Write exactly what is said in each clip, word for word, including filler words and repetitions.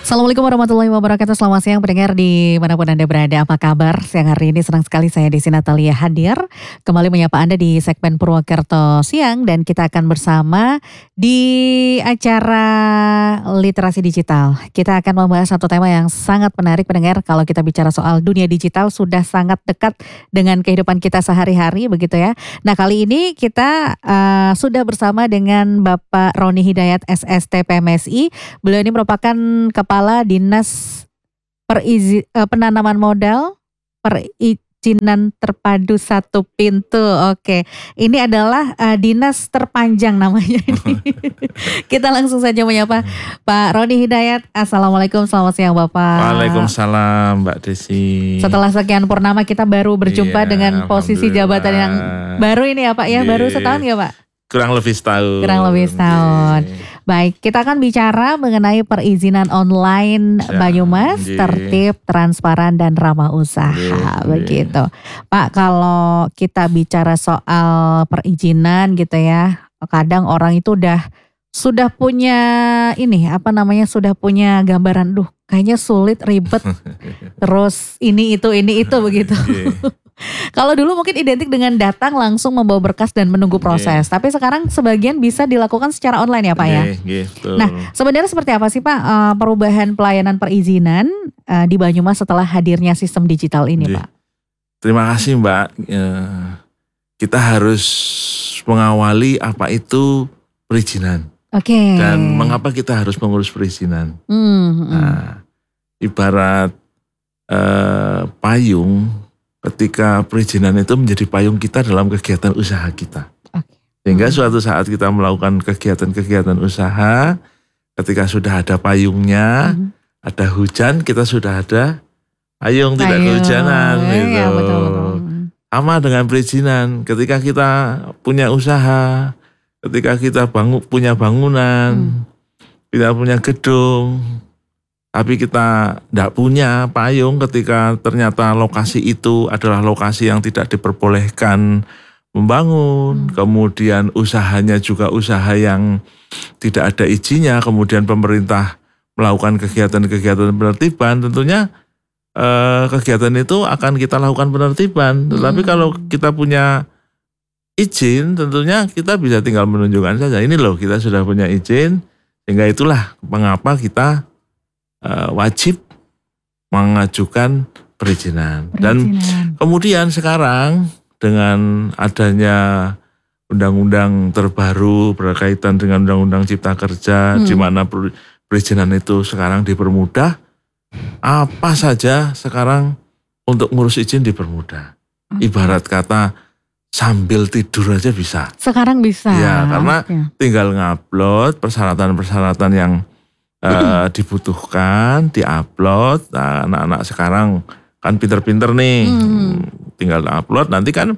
Assalamualaikum warahmatullahi wabarakatuh. Selamat siang pendengar dimanapun Anda berada. Apa kabar? Siang hari ini senang sekali saya Desi Natalia hadir kembali menyapa Anda di segmen Purwokerto Siang. Dan kita akan bersama di acara literasi digital. Kita akan membahas satu tema yang sangat menarik pendengar. Kalau kita bicara soal dunia digital sudah sangat dekat dengan kehidupan kita sehari-hari begitu ya. Nah kali ini kita uh, sudah bersama dengan Bapak Roni Hidayat S S T P M S I. Beliau ini merupakan Kepala Dinas Perizi, uh, Penanaman Modal Perizinan Terpadu Satu Pintu. Oke, ini adalah uh, dinas terpanjang namanya ini. Kita langsung saja menyapa Pak Roni Hidayat. Assalamualaikum, selamat siang Bapak. Waalaikumsalam Mbak Desi. Setelah sekian purnama kita baru berjumpa iya, dengan posisi jabatan yang baru ini ya Pak ya. Iya. Baru setahun ya Pak? Kurang lebih setahun. Kurang lebih setahun. Iya. Baik, kita akan bicara mengenai perizinan online ya, Banyumas, iya. Tertib, transparan dan ramah usaha, iya, begitu. Iya. Pak, kalau kita bicara soal perizinan gitu ya, kadang orang itu udah sudah punya ini apa namanya sudah punya gambaran, duh kayaknya sulit, ribet, terus ini itu ini itu begitu. Iya. Kalau dulu mungkin identik dengan datang langsung membawa berkas dan menunggu proses. Yeah. Tapi sekarang sebagian bisa dilakukan secara online ya Pak ya. Yeah, yeah, nah sebenarnya seperti apa sih Pak uh, perubahan pelayanan perizinan uh, di Banyumas setelah hadirnya sistem digital ini yeah. Pak? Terima kasih Mbak. Uh, kita harus mengawali apa itu perizinan. Oke. Okay. Dan mengapa kita harus mengurus perizinan. Mm, mm. Nah, ibarat uh, payung. Ketika perizinan itu menjadi payung kita dalam kegiatan usaha kita. Okay. Sehingga hmm. suatu saat kita melakukan kegiatan-kegiatan usaha, ketika sudah ada payungnya, hmm. ada hujan, kita sudah ada payung, tidak kehujanan. Ya, gitu. Ya, betul, betul. Sama dengan perizinan, ketika kita punya usaha, ketika kita bangun, punya bangunan, hmm. kita punya gedung, tapi kita tidak punya payung ketika ternyata lokasi itu adalah lokasi yang tidak diperbolehkan membangun. Hmm. Kemudian usahanya juga usaha yang tidak ada izinnya. Kemudian pemerintah melakukan kegiatan-kegiatan penertiban. Tentunya eh, kegiatan itu akan kita lakukan penertiban. Tetapi hmm. kalau kita punya izin tentunya kita bisa tinggal menunjukkan saja. Ini loh kita sudah punya izin. Sehingga itulah mengapa kita Uh, wajib mengajukan perizinan. perizinan. Dan kemudian sekarang dengan adanya undang-undang terbaru berkaitan dengan undang-undang Cipta Kerja, hmm. di mana perizinan itu sekarang dipermudah, apa saja sekarang untuk ngurus izin dipermudah. Okay. Ibarat kata sambil tidur aja bisa. Sekarang bisa. Ya, karena okay. tinggal ngupload persyaratan-persyaratan yang Uh, dibutuhkan, diupload. Nah, anak-anak sekarang kan pinter-pinter nih, hmm. tinggal upload. Nanti kan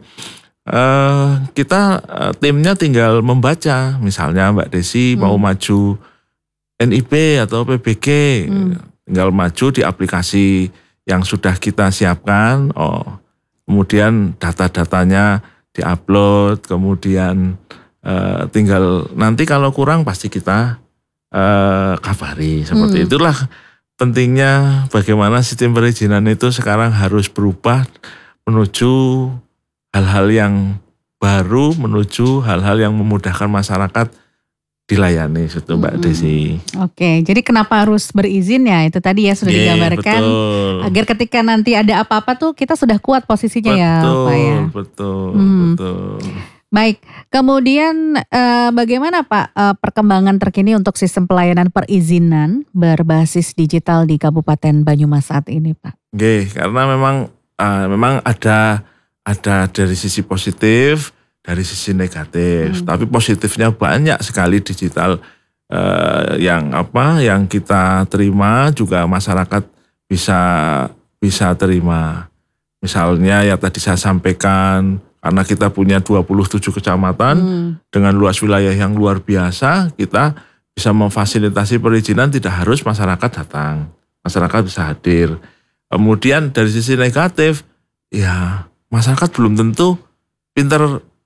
uh, kita uh, timnya tinggal membaca. Misalnya Mbak Desi hmm. mau maju N I B atau P B G, hmm. tinggal maju di aplikasi yang sudah kita siapkan. Oh, kemudian data-datanya diupload, kemudian uh, tinggal nanti kalau kurang pasti kita Uh, kabari seperti hmm. itulah pentingnya bagaimana sistem perizinan itu sekarang harus berubah menuju hal-hal yang baru, menuju hal-hal yang memudahkan masyarakat dilayani itu Mbak hmm. Desi. Oke, jadi kenapa harus berizin ya itu tadi ya sudah yeah, digambarkan betul. Agar ketika nanti ada apa-apa tuh kita sudah kuat posisinya betul, ya Pak ya. Betul, hmm. betul. Baik, kemudian eh, bagaimana Pak eh, perkembangan terkini untuk sistem pelayanan perizinan berbasis digital di Kabupaten Banyumas saat ini Pak? Oke, karena memang uh, memang ada ada dari sisi positif, dari sisi negatif. Hmm. Tapi positifnya banyak sekali digital uh, yang apa yang kita terima juga masyarakat bisa bisa terima. Misalnya ya tadi saya sampaikan. Karena kita punya dua puluh tujuh kecamatan hmm. dengan luas wilayah yang luar biasa, kita bisa memfasilitasi perizinan tidak harus masyarakat datang. Masyarakat bisa hadir. Kemudian dari sisi negatif, ya masyarakat belum tentu pintar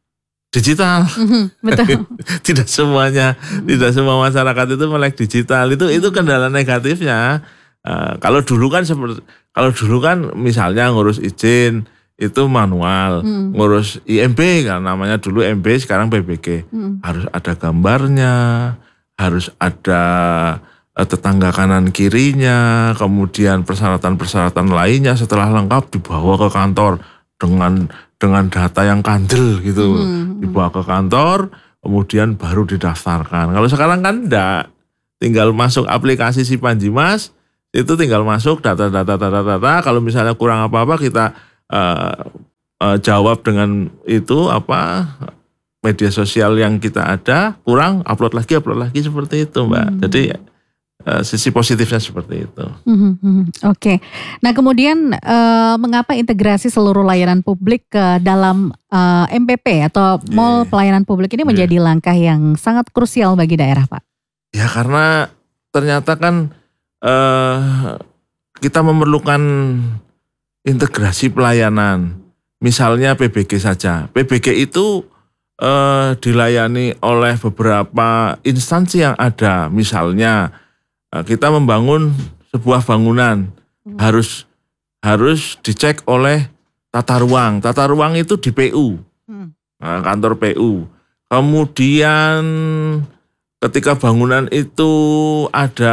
digital. Mhm, betul. Tidak semuanya, tidak semua masyarakat itu melek digital. Itu itu kendala negatifnya. Uh, kalau dulu kan seperti kalau dulu kan misalnya ngurus izin itu manual, Hmm. ngurus I M B kan namanya dulu M B sekarang P B G. Hmm. Harus ada gambarnya, harus ada uh, tetangga kanan kirinya, kemudian persyaratan-persyaratan lainnya setelah lengkap dibawa ke kantor dengan dengan data yang kandel gitu. Hmm. Dibawa ke kantor, kemudian baru didaftarkan. Kalau sekarang kan enggak, tinggal masuk aplikasi Si Panjimas, itu tinggal masuk data-data data-data. Kalau misalnya kurang apa-apa kita uh, uh, jawab dengan itu apa media sosial yang kita ada, kurang upload lagi, upload lagi seperti itu, Mbak. Hmm. Jadi uh, sisi positifnya seperti itu. Hmm, hmm, Oke, okay. Nah kemudian uh, mengapa integrasi seluruh layanan publik ke dalam uh, M P P atau yeah. Mall Pelayanan Publik ini menjadi yeah. langkah yang sangat krusial bagi daerah, Pak? Ya karena ternyata kan uh, kita memerlukan integrasi pelayanan. Misalnya P B G saja, P B G itu uh, dilayani oleh beberapa instansi yang ada. Misalnya uh, kita membangun sebuah bangunan hmm. harus harus dicek oleh tata ruang. Tata ruang itu di P U, hmm. nah, kantor P U. Kemudian ketika bangunan itu ada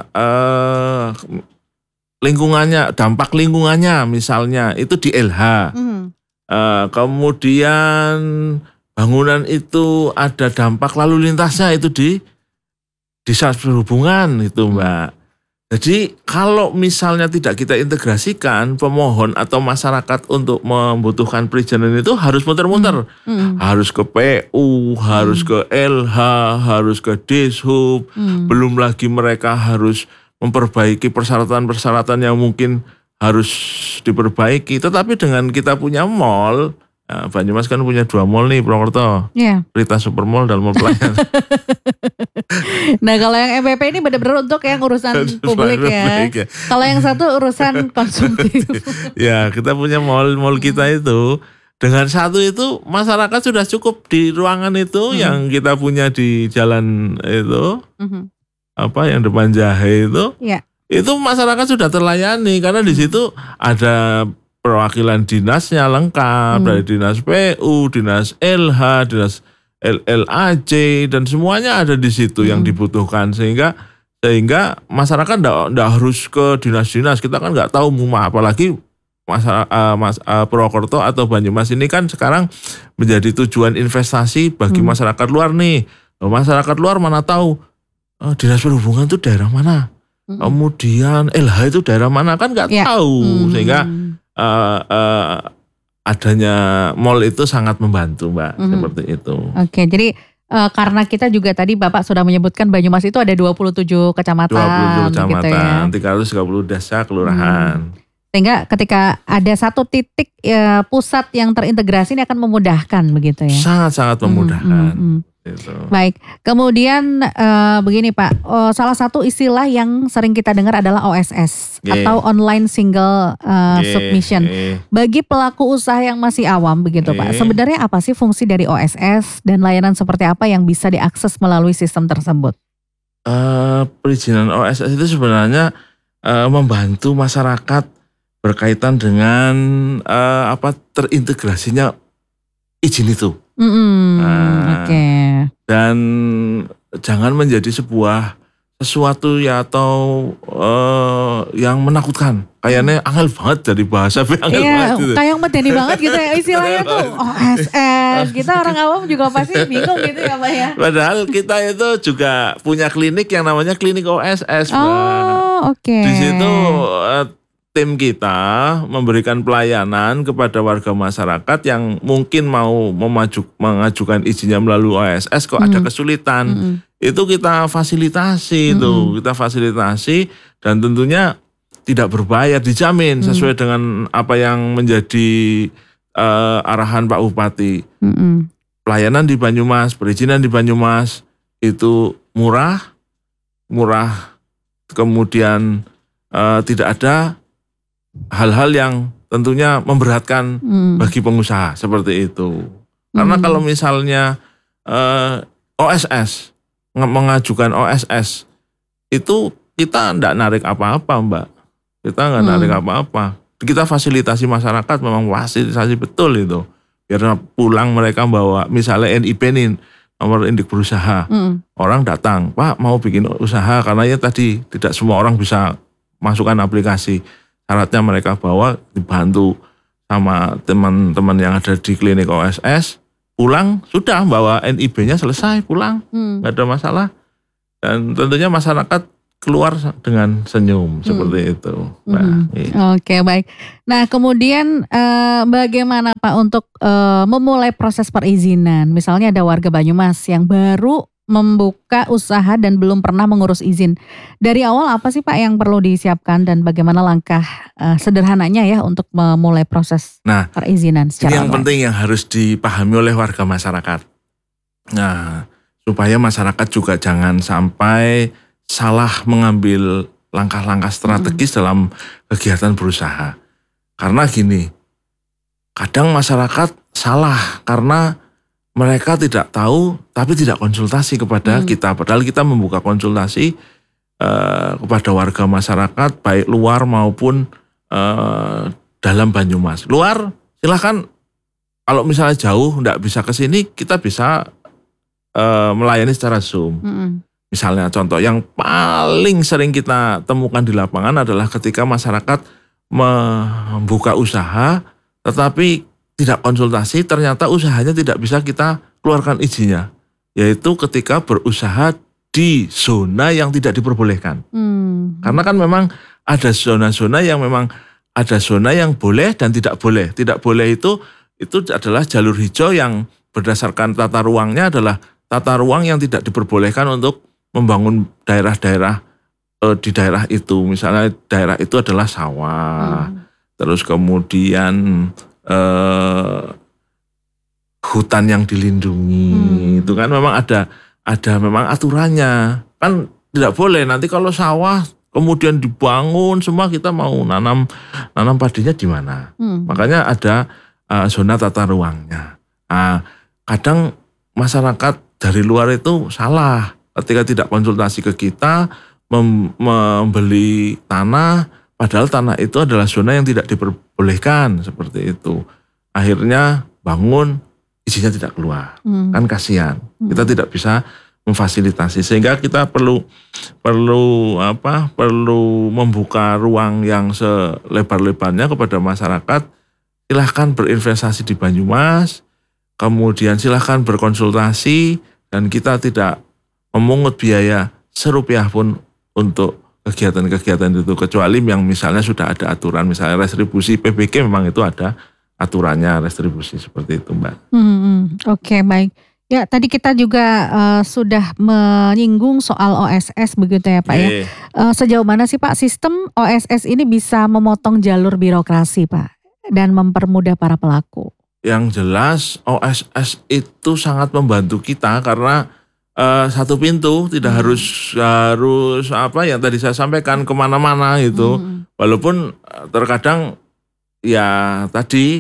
eh, lingkungannya, dampak lingkungannya misalnya itu di L H. Hmm. Eh, kemudian bangunan itu ada dampak lalu lintasnya itu di Dinas Perhubungan itu, Mbak. Jadi kalau misalnya tidak kita integrasikan, pemohon atau masyarakat untuk membutuhkan perizinan itu harus muter-muter. Hmm. Hmm. Harus ke P U, harus hmm. ke L H, harus ke Dishub. Hmm. Belum lagi mereka harus memperbaiki persyaratan-persyaratan yang mungkin harus diperbaiki. Tetapi dengan kita punya mall, nah, Banyumas kan punya dua mall nih, Purwokerto. Yeah. Rita Supermall dan Mall Pelayanan. Nah kalau yang M P P ini benar-benar untuk yang urusan publik ya. ya. Kalau yang satu urusan konsumtif. Ya kita punya mall-mall kita itu. Dengan satu itu masyarakat sudah cukup di ruangan itu hmm. yang kita punya di jalan itu. Hmm. Apa yang depan Jahe itu. Ya. Itu masyarakat sudah terlayani karena di situ ada perwakilan dinasnya lengkap, hmm. dari dinas P U, dinas L H, dinas L L A J dan semuanya ada di situ hmm. yang dibutuhkan sehingga sehingga masyarakat enggak harus ke dinas-dinas. Kita kan enggak tahu rumah, apalagi masyarakat uh, mas, uh, Purwokerto atau Banyumas ini kan sekarang menjadi tujuan investasi bagi hmm. masyarakat luar nih. Masyarakat luar mana tahu uh, dinas perhubungan itu daerah mana, hmm. kemudian L H itu daerah mana kan enggak ya. tahu hmm. sehingga uh, uh, adanya mall itu sangat membantu, Mbak, mm-hmm. seperti itu. Oke, jadi uh, karena kita juga tadi Bapak sudah menyebutkan Banyumas itu ada dua puluh tujuh kecamatan. dua puluh tujuh kecamatan, gitu ya. tiga ratus tiga puluh desa, kelurahan. Hmm. Sehingga ketika ada satu titik ya, pusat yang terintegrasi ini akan memudahkan begitu ya? Sangat-sangat memudahkan. Hmm, hmm, hmm. Gitu. Baik, kemudian uh, begini Pak, oh, salah satu istilah yang sering kita dengar adalah O S S yeah. atau Online Single uh, yeah. Submission. Yeah. Bagi pelaku usaha yang masih awam begitu yeah. Pak, sebenarnya apa sih fungsi dari O S S dan layanan seperti apa yang bisa diakses melalui sistem tersebut? Uh, perizinan O S S itu sebenarnya uh, membantu masyarakat berkaitan dengan uh, apa terintegrasinya izin itu. Mm-hmm. Nah, Oke. Okay. Dan jangan menjadi sebuah sesuatu ya atau uh, yang menakutkan. Kayaknya angel banget dari bahasa angel iya, banget gitu. Kayak medeni banget gitu ya istilahnya tuh O S S. Kita orang awam juga pasti bingung gitu ya Pak ya. Padahal kita itu juga punya klinik yang namanya klinik O S S, Mbak. Oh, oke. Okay. Di situ uh, tim kita memberikan pelayanan kepada warga masyarakat yang mungkin mau memajuk, mengajukan izinnya melalui O S S kok mm. ada kesulitan. Mm. Itu kita fasilitasi mm. itu, kita fasilitasi dan tentunya tidak berbayar, dijamin mm. sesuai dengan apa yang menjadi uh, arahan Pak Bupati. Mm. Pelayanan di Banyumas, perizinan di Banyumas itu murah, murah, kemudian uh, tidak ada hal-hal yang tentunya memberatkan hmm. bagi pengusaha seperti itu. Karena Hmm. kalau misalnya eh, O S S nge- mengajukan O S S itu kita enggak narik apa-apa, Mbak. Kita enggak narik Hmm. apa-apa. Kita fasilitasi masyarakat, memang fasilitasi betul itu. Biar pulang mereka bawa misalnya N I P nih, nomor indik berusaha. Hmm. Orang datang, Pak mau bikin usaha, karena ya tadi tidak semua orang bisa masukkan aplikasi. Syaratnya mereka bawa, dibantu sama teman-teman yang ada di klinik O S S, pulang sudah bawa N I B-nya selesai, pulang, Hmm. nggak ada masalah. Dan tentunya masyarakat keluar dengan senyum, seperti itu. Mbak. Mhm. Iya. Oke, baik. Nah, kemudian eh, bagaimana Pak untuk eh, memulai proses perizinan? Misalnya ada warga Banyumas yang baru membuka usaha dan belum pernah mengurus izin. Dari awal apa sih Pak yang perlu disiapkan dan bagaimana langkah eh, sederhananya ya untuk memulai proses Nah, perizinan ini secara yang online? penting yang harus dipahami oleh warga masyarakat. Nah, supaya masyarakat juga jangan sampai salah mengambil langkah-langkah strategis dalam kegiatan berusaha. Karena gini, kadang masyarakat salah karena mereka tidak tahu tapi tidak konsultasi kepada Hmm. kita. Padahal kita membuka konsultasi eh, kepada warga masyarakat baik luar maupun eh, dalam Banyumas. Luar silahkan, kalau misalnya jauh nggak bisa ke sini, kita bisa eh, melayani secara Zoom. Mm-mm. Misalnya contoh yang paling sering kita temukan di lapangan adalah ketika masyarakat membuka usaha tetapi tidak konsultasi, ternyata usahanya tidak bisa kita keluarkan izinnya. Yaitu ketika berusaha di zona yang tidak diperbolehkan. Hmm. Karena kan memang ada zona-zona yang memang ada zona yang boleh dan tidak boleh. Tidak boleh itu itu adalah jalur hijau yang berdasarkan tata ruangnya adalah tata ruang yang tidak diperbolehkan untuk membangun daerah-daerah eh, di daerah itu. Misalnya daerah itu adalah sawah, Hmm. terus kemudian eh, hutan yang dilindungi. Hmm. Itu kan memang ada ada memang aturannya. Kan tidak boleh nanti kalau sawah kemudian dibangun semua, kita mau nanam nanam padinya di mana? Hmm. Makanya ada uh, zona tata ruangnya. Nah, kadang masyarakat dari luar itu salah ketika tidak konsultasi ke kita, mem- membeli tanah, padahal tanah itu adalah zona yang tidak diperbolehkan, seperti itu. Akhirnya bangun, izinnya tidak keluar, Hmm. kan kasihan. Kita tidak bisa memfasilitasi, sehingga kita perlu perlu apa? Perlu membuka ruang yang selebar-lebarnya kepada masyarakat. Silahkan berinvestasi di Banyumas, kemudian silahkan berkonsultasi, dan kita tidak memungut biaya serupiah pun untuk kegiatan-kegiatan itu, kecuali yang misalnya sudah ada aturan, misalnya restribusi P B G memang itu ada aturannya, restribusi seperti itu, Mbak. Hmm, oke, baik. Ya, tadi kita juga eh, sudah menyinggung soal O S S begitu ya Pak ya. Oke. Eh, sejauh mana sih Pak sistem O S S ini bisa memotong jalur birokrasi Pak dan mempermudah para pelaku? Yang jelas O S S itu sangat membantu kita karena eh, satu pintu, tidak Hmm. harus harus apa yang tadi saya sampaikan kemana-mana gitu. Hmm. Walaupun eh, terkadang ya tadi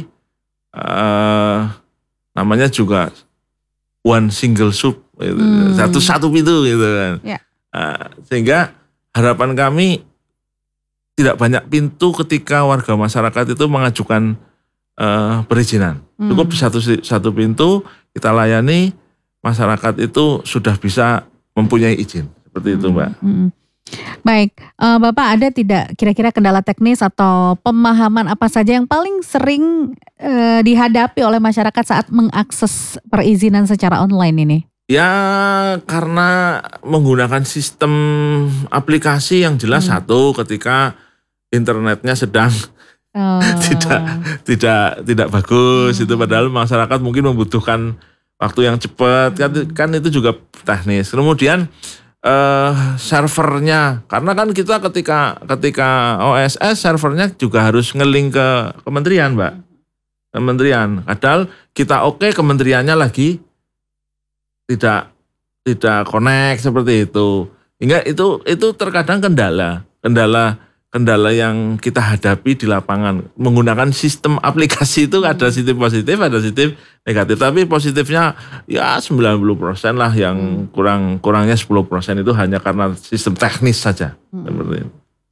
eh, namanya juga one single soup, gitu. Hmm. satu satu pintu gitu kan. Ya. Eh, sehingga harapan kami tidak banyak pintu ketika warga masyarakat itu mengajukan eh, perizinan. Hmm. Cukup satu satu pintu kita layani, masyarakat itu sudah bisa mempunyai izin. Seperti itu, Mbak. Hmm. Baik, eh, Bapak ada tidak kira-kira kendala teknis atau pemahaman apa saja yang paling sering eh, dihadapi oleh masyarakat saat mengakses perizinan secara online ini? Ya karena menggunakan sistem aplikasi yang jelas, Hmm. satu ketika internetnya sedang Oh. tidak tidak tidak bagus Hmm. itu, padahal masyarakat mungkin membutuhkan waktu yang cepat, kan, kan itu juga teknis. Kemudian eh, servernya, karena kan kita ketika ketika O S S servernya juga harus ngelink ke kementerian, Mbak. Kementerian. Padahal kita oke, kementeriannya lagi tidak tidak connect seperti itu. Hingga itu itu terkadang kendala. Kendala kendala yang kita hadapi di lapangan. Menggunakan sistem aplikasi itu ada sistem positif, ada sistem negatif. Tapi positifnya ya sembilan puluh persen lah, yang kurang kurangnya sepuluh persen itu hanya karena sistem teknis saja. Hmm. Seperti itu.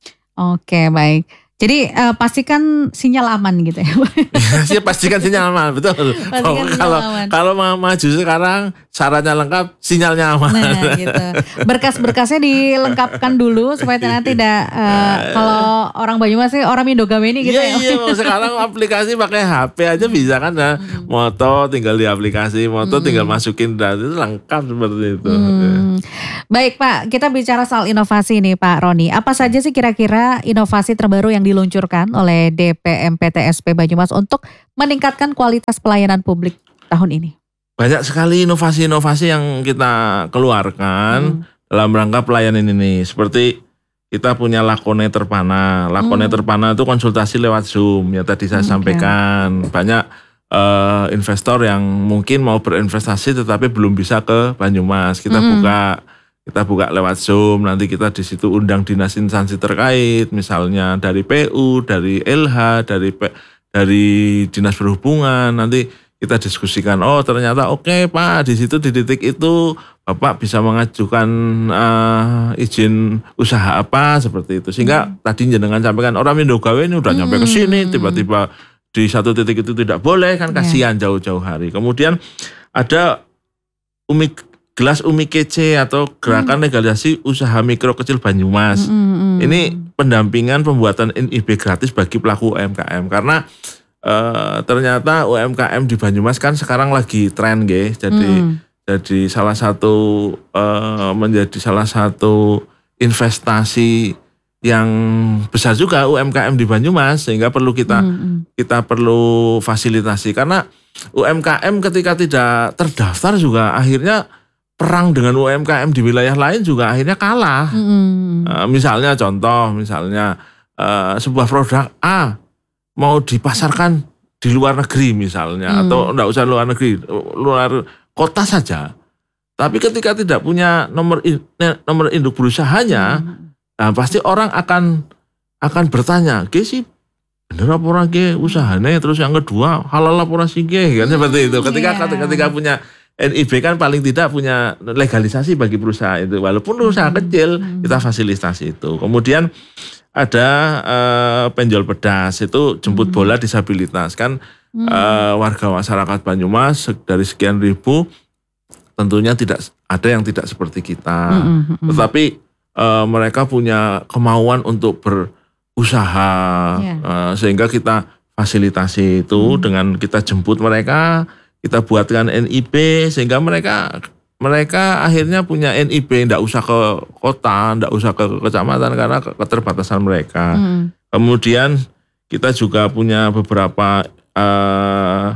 Oke, baik. Jadi uh, pastikan sinyal aman gitu ya. Ya pastikan sinyal aman, betul. Pastikan sinyal kalau aman. kalau mau maju sekarang syaratnya lengkap, sinyalnya aman. Nah, gitu. Berkas-berkasnya dilengkapkan dulu supaya nanti tidak uh, kalau orang Banyumas sih orang Indo gawe ini gitu Iya, ya. iya, sekarang aplikasi pakai H P aja bisa kan ya. Moto tinggal di aplikasi, moto tinggal masukin data, itu lengkap seperti itu. Hmm. Baik Pak, kita bicara soal inovasi nih Pak Roni. Apa saja sih kira-kira inovasi terbaru yang diluncurkan oleh D P M P T S P Banyumas untuk meningkatkan kualitas pelayanan publik tahun ini? Banyak sekali inovasi-inovasi yang kita keluarkan hmm. dalam rangka pelayanan ini. Seperti kita punya Lakone Terpana. Lakone hmm. Terpana itu konsultasi lewat Zoom, ya tadi saya okay. sampaikan. Banyak uh, investor yang mungkin mau berinvestasi tetapi belum bisa ke Banyumas. Kita hmm. buka Kita buka lewat Zoom, nanti kita di situ undang dinas instansi terkait, misalnya dari P U, dari L H, dari P, dari dinas perhubungan, nanti kita diskusikan. Oh ternyata oke okay, Pak, di situ di titik itu Bapak bisa mengajukan uh, izin usaha apa seperti itu. Sehingga hmm. tadi jenengan sampaikan orang Indo gawe ini udah hmm. nyampe ke sini, tiba-tiba di satu titik itu tidak boleh, kan kasihan yeah. jauh-jauh hari. Kemudian ada Umi Gelas Umi Kece atau gerakan hmm. legalisasi usaha mikro kecil Banyumas. Hmm, hmm. Ini pendampingan pembuatan N I B gratis bagi pelaku U M K M. Karena e, ternyata U M K M di Banyumas kan sekarang lagi tren nggih. Jadi hmm. jadi salah satu e, menjadi salah satu investasi yang besar juga U M K M di Banyumas, sehingga perlu kita hmm. kita perlu fasilitasi. Karena U M K M ketika tidak terdaftar juga akhirnya perang dengan U M K M di wilayah lain juga akhirnya kalah. Mm. Uh, misalnya contoh, misalnya uh, sebuah produk A mau dipasarkan di luar negeri misalnya, mm. atau enggak usah luar negeri, luar kota saja. Tapi ketika tidak punya nomor in, nomor induk berusahanya, mm. nah pasti orang akan akan bertanya, "Ge sih bener apa ora ge usahane?" Terus yang kedua, halal apa ora sih ge? Kan seperti itu. Ketika yeah. ketika punya N I B kan paling tidak punya legalisasi bagi perusahaan itu, walaupun usaha hmm. kecil kita fasilitasi itu. Kemudian ada uh, penjual pedas itu jemput hmm. bola disabilitas kan hmm. uh, warga masyarakat Banyumas dari sekian ribu tentunya tidak ada yang tidak seperti kita, hmm. tetapi uh, mereka punya kemauan untuk berusaha yeah. uh, sehingga kita fasilitasi itu hmm. dengan kita jemput mereka. Kita buatkan N I B sehingga mereka mereka akhirnya punya N I B, enggak usah ke kota, enggak usah ke kecamatan karena keterbatasan mereka. Hmm. Kemudian kita juga punya beberapa uh,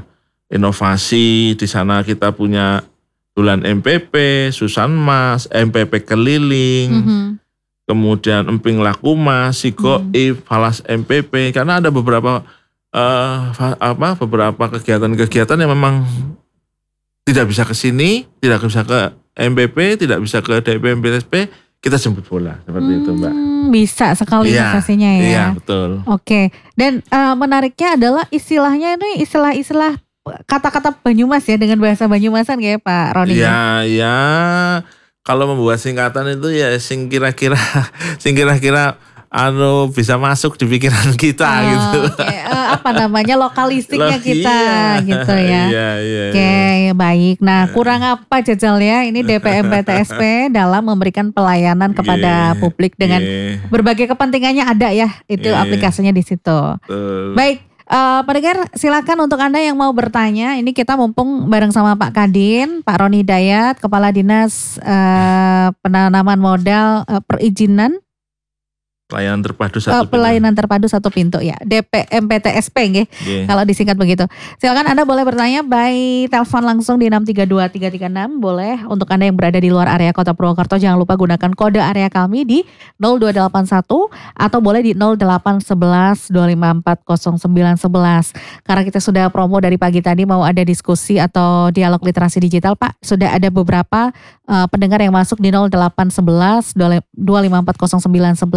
inovasi di sana. Kita punya Tulan M P P, Susanmas, M P P keliling, hmm. kemudian Emping Lakuma, Sigoib, hmm. Falas M P P, karena ada beberapa Uh, apa beberapa kegiatan-kegiatan yang memang tidak bisa ke sini, tidak bisa ke M P P, tidak bisa ke D P M P T S P, kita jemput bola seperti hmm, itu Mbak. Bisa sekali iya, inovasinya ya. Iya betul. Oke, dan uh, menariknya adalah istilahnya ini istilah-istilah kata-kata Banyumas ya, dengan bahasa Banyumasan kayak Pak Roni. Iya, ya. Kalau membuat singkatan itu ya sing kira-kira sing kira-kira anu bisa masuk di pikiran kita oh, gitu. Okay. Uh, apa namanya lokalistiknya Loh, kita iya. gitu ya. Iya, iya, Oke okay, iya. Baik. Nah kurang apa Jajal ya ini D P M P T S P dalam memberikan pelayanan kepada yeah, publik dengan yeah. berbagai kepentingannya ada ya itu yeah. aplikasinya di situ. Uh. Baik. Uh, pendengar silakan untuk Anda yang mau bertanya. Ini kita mumpung bareng sama Pak Kadin, Pak Roni Hidayat, Kepala Dinas uh, Penanaman Modal uh, Perizinan. Pelayanan terpadu satu uh, pintu. Pelayanan terpadu satu pintu ya, D P M P T S P nggih. Yeah. Kalau disingkat begitu. Silakan Anda boleh bertanya by telepon langsung di enam tiga dua tiga tiga enam, boleh. Untuk Anda yang berada di luar area Kota Purwokerto jangan lupa gunakan kode area kami di nol dua delapan satu atau boleh di nol delapan satu satu dua lima empat nol sembilan satu satu. Karena kita sudah promo dari pagi tadi mau ada diskusi atau dialog literasi digital Pak. Sudah ada beberapa uh, pendengar yang masuk di nol delapan satu satu dua lima empat nol sembilan satu satu.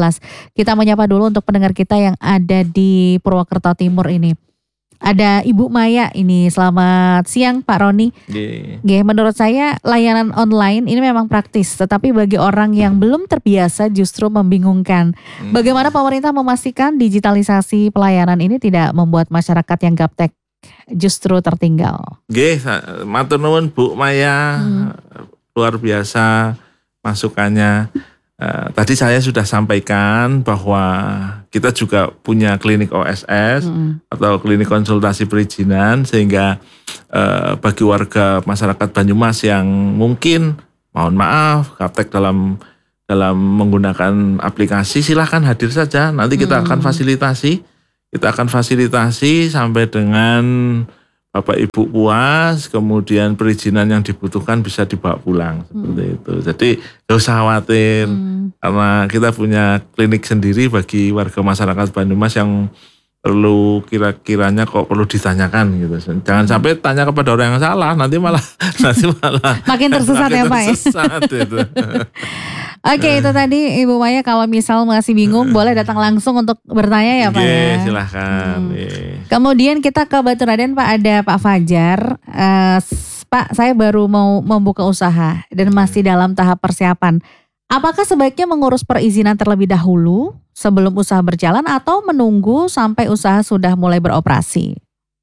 Kita menyapa dulu untuk pendengar kita yang ada di Purwokerto Timur ini. Ada Ibu Maya ini, selamat siang Pak Roni. Yeah. G, menurut saya layanan online ini memang praktis, tetapi bagi orang yang belum terbiasa justru membingungkan. Hmm. Bagaimana pemerintah memastikan digitalisasi pelayanan ini tidak membuat masyarakat yang gaptek justru tertinggal? G, matur nuwun Bu Maya, hmm. luar biasa masukannya. Uh, tadi saya sudah sampaikan bahwa kita juga punya klinik O S S mm. atau klinik konsultasi perizinan, sehingga uh, bagi warga masyarakat Banyumas yang mungkin mohon maaf gaptek dalam dalam menggunakan aplikasi, silahkan hadir saja, nanti kita mm. akan fasilitasi kita akan fasilitasi sampai dengan Bapak Ibu puas, kemudian perizinan yang dibutuhkan bisa dibawa pulang seperti hmm. itu. Jadi gak usah khawatir hmm. karena kita punya klinik sendiri bagi warga masyarakat Banyumas yang perlu kira-kiranya kok perlu ditanyakan gitu. Jangan hmm. sampai tanya kepada orang yang salah, nanti malah nanti malah makin tersesat makin ya Pak. Tersesat, gitu. Oke, itu tadi Ibu Maya, kalau misal masih bingung boleh datang langsung untuk bertanya ya Pak Oke, ya. silahkan. Hmm. Yeah. Kemudian kita ke Batu Raden Pak, ada Pak Fajar. Uh, Pak, saya baru mau membuka usaha dan masih dalam tahap persiapan. Apakah sebaiknya mengurus perizinan terlebih dahulu sebelum usaha berjalan atau menunggu sampai usaha sudah mulai beroperasi?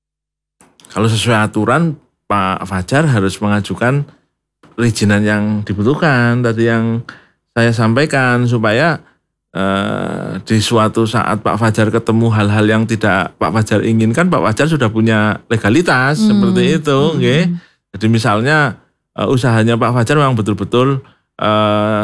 Kalau sesuai aturan Pak Fajar harus mengajukan perizinan yang dibutuhkan tadi yang saya sampaikan, supaya eh, di suatu saat Pak Fajar ketemu hal-hal yang tidak Pak Fajar inginkan, Pak Fajar sudah punya legalitas hmm. seperti itu. Hmm. Okay? Jadi misalnya eh, usahanya Pak Fajar memang betul-betul eh,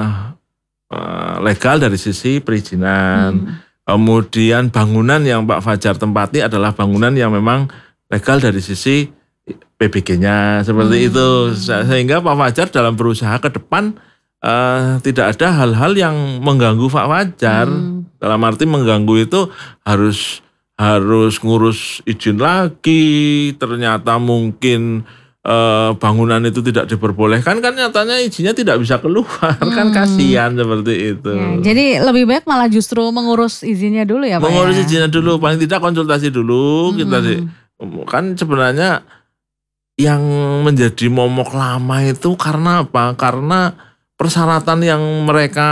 eh, legal dari sisi perizinan. Hmm. Kemudian bangunan yang Pak Fajar tempati adalah bangunan yang memang legal dari sisi P B G-nya seperti hmm. itu. Sehingga Pak Fajar dalam berusaha ke depan Uh, tidak ada hal-hal yang mengganggu Pak Fajar. Hmm. Dalam arti mengganggu itu harus harus ngurus izin lagi, ternyata mungkin uh, bangunan itu tidak diperbolehkan, kan nyatanya izinnya tidak bisa keluar, hmm. kan kasihan seperti itu. Ya, jadi lebih baik malah justru mengurus izinnya dulu ya Pak. Mengurus ya? izinnya dulu, paling tidak konsultasi dulu. Hmm. Kita sih, kan sebenarnya yang menjadi momok lama itu karena apa? Karena persyaratan yang mereka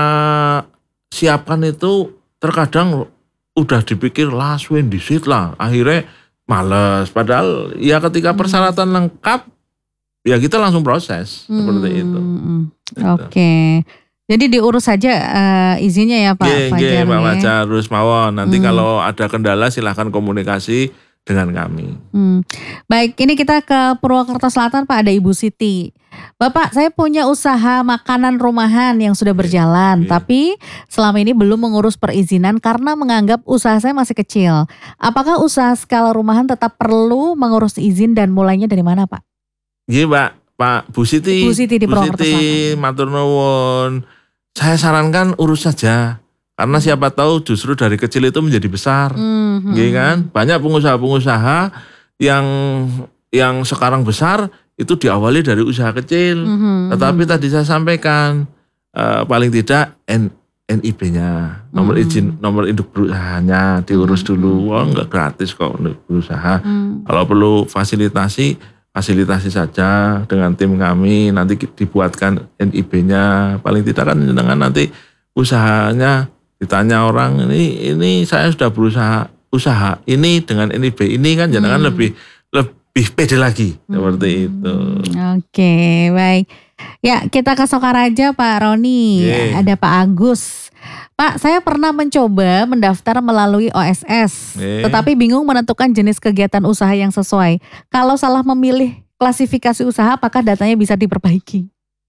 siapkan itu terkadang udah dipikir lah swing disit lah, akhirnya males. Padahal ya ketika persyaratan lengkap ya kita langsung proses hmm. seperti itu. Oke, okay. Jadi diurus saja uh, izinnya ya Pak Fajar. Iya, Pak Fajar harus mawon. Nanti hmm. kalau ada kendala silahkan komunikasi dengan kami. Hmm. Baik, ini kita ke Purwokerto Selatan Pak, ada Ibu Siti. Bapak, saya punya usaha makanan rumahan yang sudah berjalan, okay. tapi selama ini belum mengurus perizinan karena menganggap usaha saya masih kecil. Apakah usaha skala rumahan tetap perlu mengurus izin dan mulainya dari mana Pak? Iya Pak, Pak Bu Siti. Bu Siti di Purwokerto Selatan. Matur nuwun. Saya sarankan urus saja. Karena siapa tahu justru dari kecil itu menjadi besar. Mm-hmm. Gitu kan? Banyak pengusaha-pengusaha yang yang sekarang besar itu diawali dari usaha kecil. Mm-hmm. Tetapi tadi saya sampaikan uh, paling tidak N, N I B-nya, nomor mm-hmm. izin, nomor induk berusahanya diurus mm-hmm. dulu. Oh, enggak gratis kok untuk berusaha. Mm-hmm. Kalau perlu fasilitasi, fasilitasi saja dengan tim kami. Nanti dibuatkan N I B-nya. Paling tidak kan dengan nanti usahanya ditanya orang, ini ini saya sudah berusaha usaha ini dengan N I B ini kan, jangan hmm. lebih lebih pede lagi hmm. seperti itu. Oke, baik. Ya, kita ke Sokaraja Pak Roni. Yeah. Ada Pak Agus. Pak, saya pernah mencoba mendaftar melalui O S S, yeah. tetapi bingung menentukan jenis kegiatan usaha yang sesuai. Kalau salah memilih klasifikasi usaha, apakah datanya bisa diperbaiki?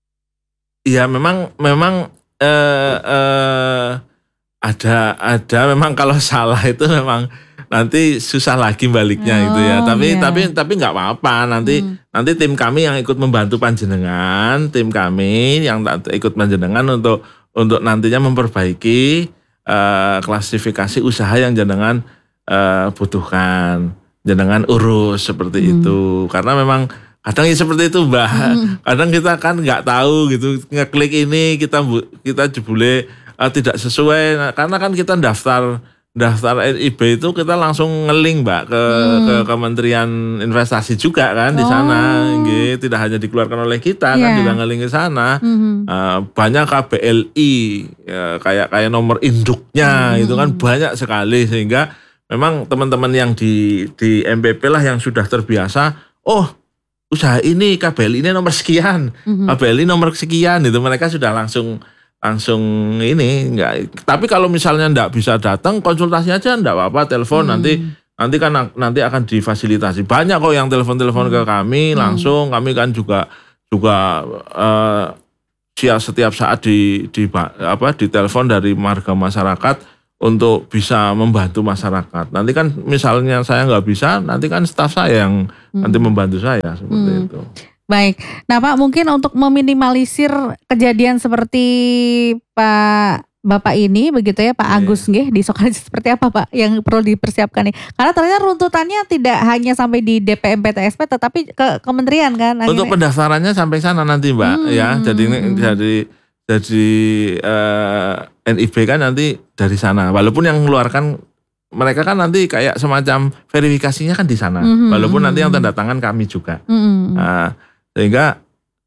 Iya, memang memang eh, eh, ada ada memang kalau salah itu memang nanti susah lagi baliknya oh, itu ya. Tapi yeah. tapi tapi nggak apa-apa. Nanti hmm. nanti tim kami yang ikut membantu panjenengan, tim kami yang ikut panjenengan untuk untuk nantinya memperbaiki uh, klasifikasi usaha yang jenengan uh, butuhkan, jenengan urus seperti hmm. itu. Karena memang kadang ya seperti itu Mbak. Hmm. Kadang kita kan nggak tahu gitu, ngeklik ini kita kita jebule uh, tidak sesuai. Nah, karena kan kita daftar daftar N I B itu kita langsung ngeling Mbak ke hmm. ke Kementerian Investasi juga kan di sana, oh. Gitu. Tidak hanya dikeluarkan oleh kita yeah. kan juga ngeling ke sana. Hmm. Uh, banyak K B L I ya, kayak kayak nomor induknya hmm. itu kan banyak sekali sehingga memang teman-teman yang di di M P P lah yang sudah terbiasa, oh usaha ini K B L I ini nomor sekian, hmm. K B L I nomor sekian itu mereka sudah langsung langsung ini enggak. Tapi kalau misalnya enggak bisa datang konsultasi aja enggak apa-apa, telepon hmm. nanti nanti kan nanti akan difasilitasi. Banyak kok yang telepon-telepon hmm. ke kami langsung, hmm. kami kan juga juga uh, siap setiap saat di di apa di telepon dari marga masyarakat untuk bisa membantu masyarakat. Nanti kan misalnya saya enggak bisa, nanti kan staf saya yang hmm. nanti membantu saya seperti hmm. itu. Baik, nah Pak mungkin untuk meminimalisir kejadian seperti Pak Bapak ini begitu ya Pak Agus nggih di Soekarno seperti apa Pak yang perlu dipersiapkan nih? Karena ternyata runtutannya tidak hanya sampai di D P M P T S P tetapi ke kementerian kan. Akhirnya. Untuk pendaftarannya sampai sana nanti Mbak hmm. ya. Jadi hmm. jadi jadi uh, N I B kan nanti dari sana. Walaupun yang mengeluarkan mereka kan nanti kayak semacam verifikasinya kan di sana. Hmm. Walaupun nanti yang tanda tangan kami juga. Hmm. Nah, sehingga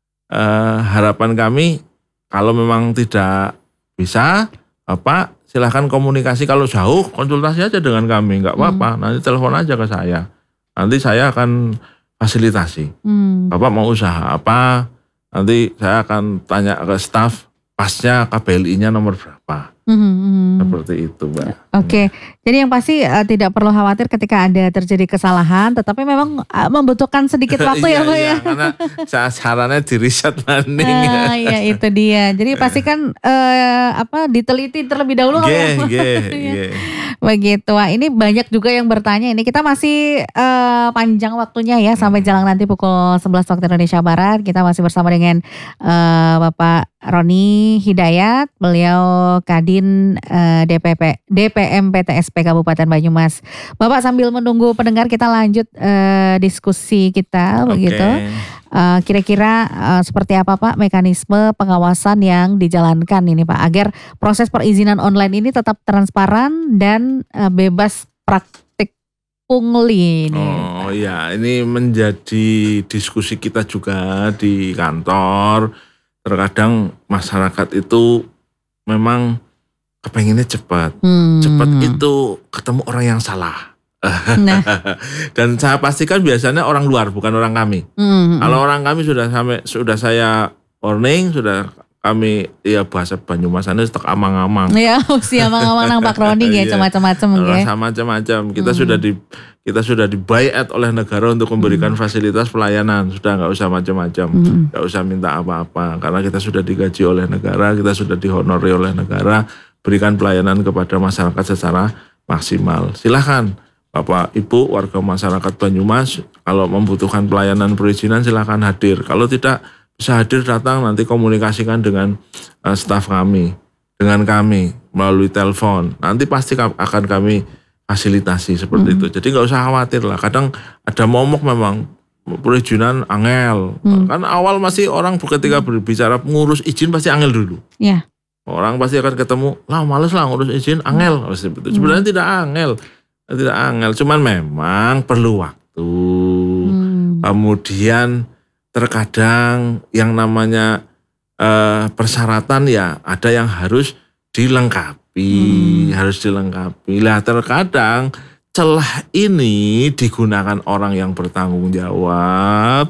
uh, harapan kami kalau memang tidak bisa apa silahkan komunikasi, kalau jauh konsultasi aja dengan kami nggak apa-apa, hmm. nanti telepon aja ke saya, nanti saya akan fasilitasi. hmm. Bapak mau usaha apa, nanti saya akan tanya ke staf pasnya K B L I-nya nomor berapa. Hmm. Seperti itu Mbak. Oke, okay. Jadi yang pasti uh, tidak perlu khawatir ketika ada terjadi kesalahan, tetapi memang uh, membutuhkan sedikit waktu ya Pak iya, ya. Karena sarannya di riset maning. Uh, ya itu dia. Jadi pasti kan uh, apa diteliti terlebih dahulu kan ya. Yeah, Begitu. Wah, ini banyak juga yang bertanya. Ini kita masih uh, panjang waktunya ya sampai jalan nanti pukul sebelas waktu Indonesia Barat. Kita masih bersama dengan uh, Bapak Roni Hidayat, beliau Kadin uh, D P P D P M P T S P Kabupaten Banyumas. Bapak sambil menunggu pendengar kita lanjut uh, diskusi kita okay. begitu. Uh, kira-kira uh, seperti apa Pak mekanisme pengawasan yang dijalankan ini Pak agar proses perizinan online ini tetap transparan dan uh, bebas praktik pungli ini. Oh iya, ini menjadi diskusi kita juga di kantor. Terkadang masyarakat itu memang kepenginnya cepat. Hmm. Cepat itu ketemu orang yang salah. Nah. Dan saya pastikan biasanya orang luar bukan orang kami. Hmm. Kalau orang kami sudah sampai sudah saya warning, sudah kami ya bahasa Banyumasan itu tak amang-amang. Ya, usia amang-amang nang Pak Roni ya macam-macam ya. Macam-macam. Kita hmm. sudah di kita sudah dibayat oleh negara untuk memberikan hmm. fasilitas pelayanan. Sudah nggak usah macam-macam, nggak hmm. usah minta apa-apa. Karena kita sudah digaji oleh negara, kita sudah dihonori oleh negara, berikan pelayanan kepada masyarakat secara maksimal. Silahkan Bapak Ibu warga masyarakat Banyumas kalau membutuhkan pelayanan perizinan silahkan hadir. Kalau tidak bisa hadir datang nanti komunikasikan dengan uh, staf kami, dengan kami melalui telepon. Nanti pasti akan kami fasilitasi seperti hmm. itu. Jadi nggak usah khawatir lah. Kadang ada momok memang perizinan angel. Hmm. Kan awal masih orang ketika berbicara ngurus izin pasti angel dulu. Yeah. Orang pasti akan ketemu, lah males lah ngurus izin angel. Hmm. Sebenarnya hmm. tidak angel, tidak angel. Cuman memang perlu waktu. Hmm. Kemudian terkadang yang namanya uh, persyaratan ya ada yang harus dilengkapi. Hmm. Harus dilengkapi. Lah terkadang celah ini digunakan orang yang bertanggung jawab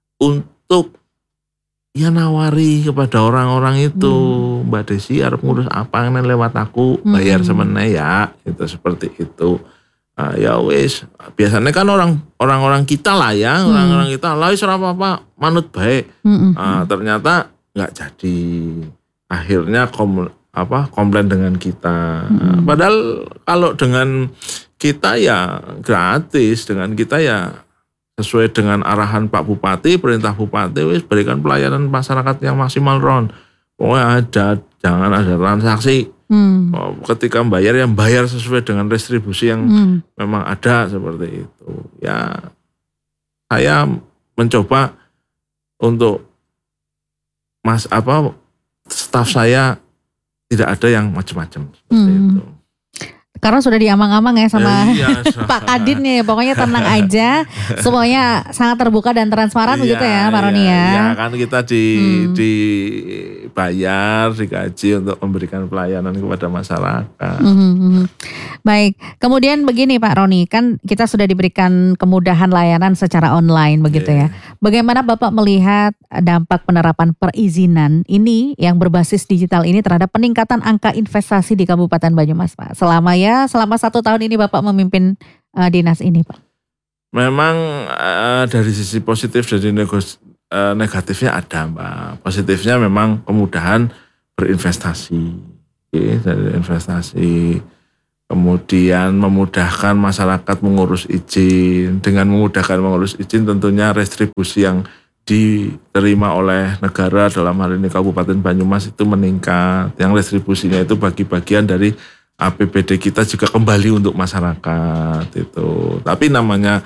untuk ya nawari kepada orang-orang itu. Hmm. Mbak Desi harus ngurus apa ini lewat aku bayar hmm. semeneh ya itu seperti itu. Uh, ya wis biasanya kan orang orang-orang kita lah ya hmm. orang-orang kita lah wis ora apa-apa manut baik. Hmm. Uh, ternyata nggak jadi. Akhirnya kom apa komplain dengan kita. Hmm. Padahal kalau dengan kita ya gratis, dengan kita ya sesuai dengan arahan Pak Bupati, perintah Bupati, wis berikan pelayanan masyarakat yang maksimal Ron. Pokoknya ada, jangan ada transaksi. Hmm. Ketika bayar yang bayar sesuai dengan restribusi yang hmm. memang ada seperti itu. Ya saya mencoba untuk mas apa staf saya tidak ada yang macam-macam seperti Hmm. itu. Karena sudah diamang-amang ya sama Ya, iya, Pak Kadin ya, pokoknya tenang aja, semuanya sangat terbuka dan transparan begitu ya Pak Roni ya. Iya kan kita di, Hmm. dibayar, digaji untuk memberikan pelayanan kepada masyarakat. Mhm, mhm. Baik, kemudian begini Pak Roni, kan kita sudah diberikan kemudahan layanan secara online begitu ya. Iya. Bagaimana Bapak melihat dampak penerapan perizinan ini yang berbasis digital ini terhadap peningkatan angka investasi di Kabupaten Banyumas Pak? Selama ya, selama satu tahun ini Bapak memimpin uh, dinas ini Pak. Memang uh, dari sisi positif dari negos, uh, negatifnya ada Mbak. Positifnya memang kemudahan berinvestasi, okay, dari investasi. Kemudian memudahkan masyarakat mengurus izin. Dengan memudahkan mengurus izin tentunya restribusi yang diterima oleh negara dalam hal ini Kabupaten Banyumas itu meningkat. Yang restribusinya itu bagi-bagian dari A P B D kita juga kembali untuk masyarakat itu. Tapi namanya